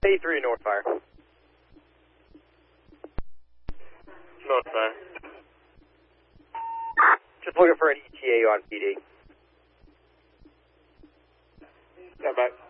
A3 Northfire. Northfire. Just looking for an ETA on PD. Stand back.